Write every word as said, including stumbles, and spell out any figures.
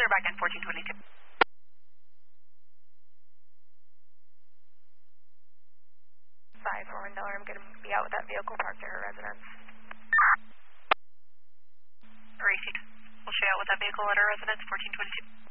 clear back in fourteen twenty-two. five four one Miller, I'm going to be out with that vehicle parked at her residence. Received. We'll show you out with that vehicle at our residence, fourteen twenty-two.